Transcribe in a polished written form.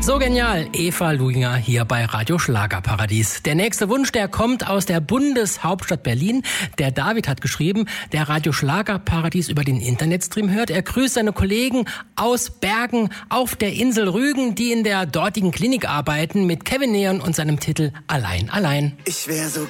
So genial, Eva Luinger hier bei Radio Schlagerparadies. Der nächste Wunsch, der kommt aus der Bundeshauptstadt Berlin. Der David hat geschrieben, der Radio Schlagerparadies über den Internetstream hört. Er grüßt seine Kollegen aus Bergen auf der Insel Rügen, die in der dortigen Klinik arbeiten, mit Kevin Neon und seinem Titel Allein, allein. Ich wär so